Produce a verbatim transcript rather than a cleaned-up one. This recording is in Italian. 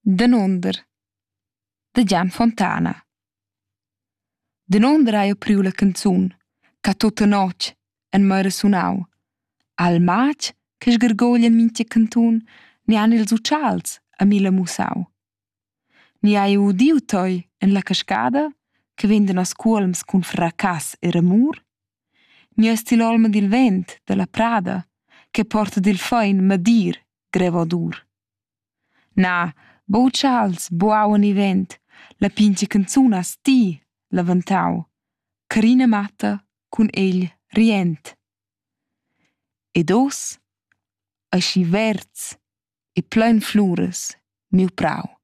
Danunder da Gian Fontana. Danunder hai apriu la canzun che tutta notg en mei sunau. Al matg che sgargoglia in mintga cantun ni han ils utschals a mi la mussau. Ni hai udiu toi en la cascada che vendan os cuolms cun fracas e ramur? Ni has ti l'olma dil vent da la prada che porta dil fein madir greva dur. Na, bo utschals, bo aua ni vent, la pintga canzun has ti la vantau, carina matta cun egl rient. Ed os, aschi verds e plein fluras, miu prau.